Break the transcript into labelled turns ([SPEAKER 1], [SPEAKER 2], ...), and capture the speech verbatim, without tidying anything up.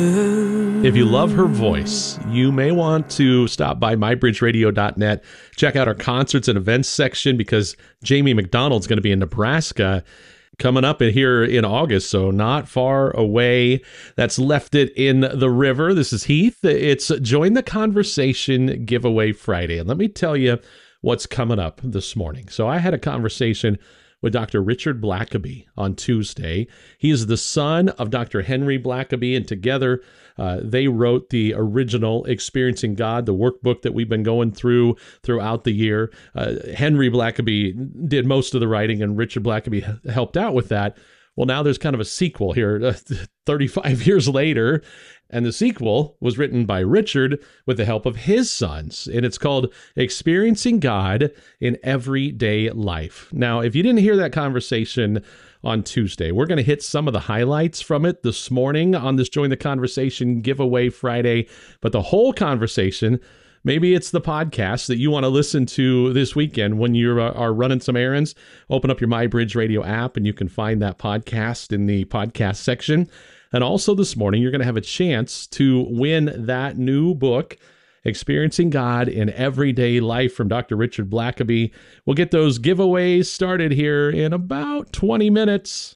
[SPEAKER 1] If you love her voice, you may want to stop by my bridge radio dot net, check out our concerts and events section, because Jamie McDonald's going to be in Nebraska coming up in here in August, so not far away. That's Left It in the River. This is Heath. It's Join the Conversation Giveaway Friday. And let me tell you what's coming up this morning. So I had a conversation with Doctor Richard Blackaby on Tuesday. He is the son of Doctor Henry Blackaby, and together uh, they wrote the original Experiencing God, the workbook that we've been going through throughout the year. Uh, Henry Blackaby did most of the writing, and Richard Blackaby h- helped out with that. Well, now there's kind of a sequel here, uh, thirty-five years later, and the sequel was written by Richard with the help of his sons, and it's called Experiencing God in Everyday Life. Now, if you didn't hear that conversation on Tuesday, we're going to hit some of the highlights from it this morning on this Join the Conversation Giveaway Friday, but the whole conversation, maybe it's the podcast that you want to listen to this weekend when you are running some errands. Open up your MyBridge Radio app and you can find that podcast in the podcast section. And also this morning, you're going to have a chance to win that new book, Experiencing God in Everyday Life, from Doctor Richard Blackaby. We'll get those giveaways started here in about twenty minutes.